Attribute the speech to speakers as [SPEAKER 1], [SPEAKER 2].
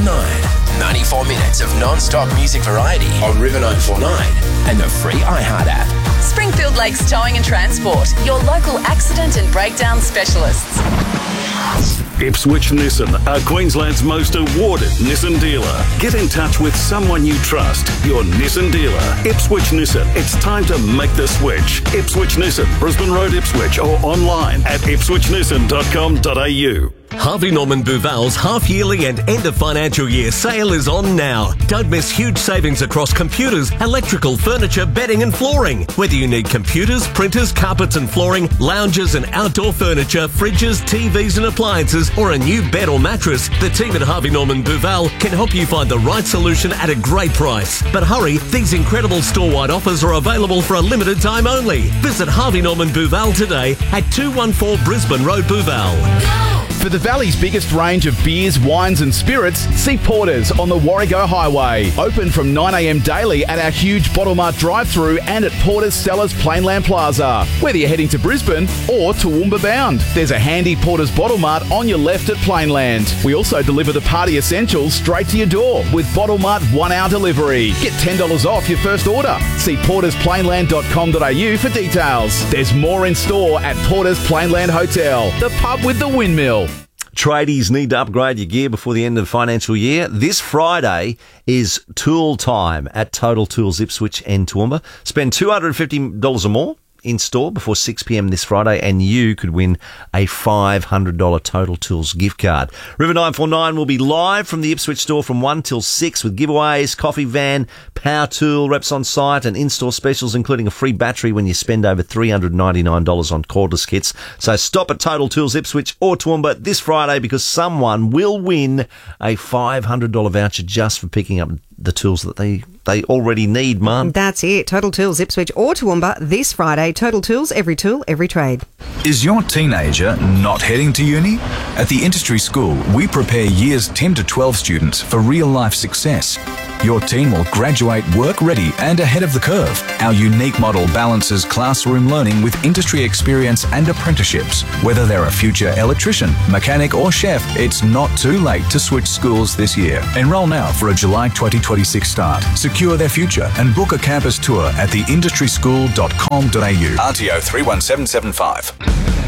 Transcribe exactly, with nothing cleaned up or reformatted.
[SPEAKER 1] nine. ninety-four minutes of non-stop music variety on River nine forty-nine and the free iHeart app.
[SPEAKER 2] Springfield Lakes Towing and Transport, your local accident and breakdown specialists.
[SPEAKER 3] Ipswich Nissan are Queensland's most awarded Nissan dealer. Get in touch with someone you trust, your Nissan dealer. Ipswich Nissan, it's time to make the switch. Ipswich Nissan, Brisbane Road, Ipswich, or online at ipswich nissan dot com dot a u.
[SPEAKER 4] Harvey Norman Buval's half-yearly and end-of-financial year sale is on now. Don't miss huge savings across computers, electrical, furniture, bedding and flooring. Whether you need computers, printers, carpets and flooring, lounges and outdoor furniture, fridges, T Vs and appliances, or a new bed or mattress, the team at Harvey Norman Buval can help you find the right solution at a great price. But hurry, these incredible store-wide offers are available for a limited time only. Visit Harvey Norman Buval today at two one four Brisbane Road, Buval.
[SPEAKER 5] For the Valley's biggest range of beers, wines and spirits, see Porter's on the Warrego Highway. Open from nine a m daily at our huge Bottle Mart drive-thru and at Porter's Cellars Plainland Plaza. Whether you're heading to Brisbane or Toowoomba bound, there's a handy Porter's Bottle Mart on your left at Plainland. We also deliver the party essentials straight to your door with Bottle Mart one-hour delivery. Get ten dollars off your first order. See porters plainland dot com dot a u for details. There's more in store at Porter's Plainland Hotel, the pub with the windmill.
[SPEAKER 6] Tradies need to upgrade your gear before the end of the financial year. This Friday is tool time at Total Tools Ipswich and Toowoomba. Spend two hundred fifty dollars or more in store before six p m this Friday and you could win a five hundred dollars Total Tools gift card. River nine forty-nine will be live from the Ipswich store from one till six with giveaways, coffee van, power tool reps on site and in-store specials including a free battery when you spend over three hundred ninety-nine dollars on cordless kits. So stop at Total Tools Ipswich or Toowoomba this Friday because someone will win a five hundred dollars voucher just for picking up the tools that they, they already need, Mum.
[SPEAKER 7] That's it. Total Tools Ipswich or Toowoomba this Friday. Total Tools, every tool, every trade.
[SPEAKER 8] Is your teenager not heading to uni? At the Industry School, we prepare years ten to twelve students for real-life success. Your teen will graduate work-ready and ahead of the curve. Our unique model balances classroom learning with industry experience and apprenticeships. Whether they're a future electrician, mechanic or chef, it's not too late to switch schools this year. Enrol now for a July twenty twenty-six start. Secure their future and book a campus tour at the industry school dot com dot a u. R T O three one seven seven five.